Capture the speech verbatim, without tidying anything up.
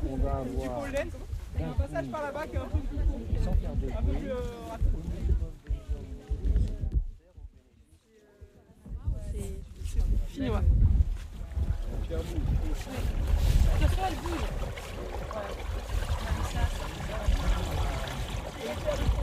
on va avoir... Du pollen, il y a un passage par là-bas qui est un peu plus, sans faire de un peu plus euh, rapide. C'est fini, ouais. Faire bouge. De toute façon, elle bouge. Ouais. On a mis ça, ça.